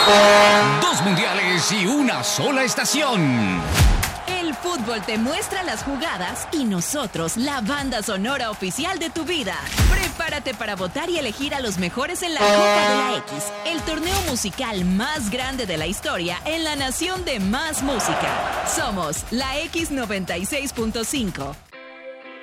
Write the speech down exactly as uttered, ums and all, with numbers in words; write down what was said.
Dos mundiales y una sola estación. El fútbol te muestra las jugadas y nosotros, la banda sonora oficial de tu vida. Prepárate para votar y elegir a los mejores en la Copa de la X, el torneo musical más grande de la historia en la nación de más música. Somos la X noventa y seis punto cinco.